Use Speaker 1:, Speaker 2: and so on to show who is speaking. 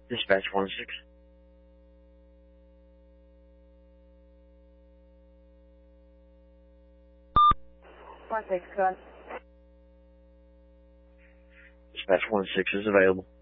Speaker 1: Dispatch 1-6.
Speaker 2: 1-6, go on.
Speaker 1: Dispatch 1-6 is available.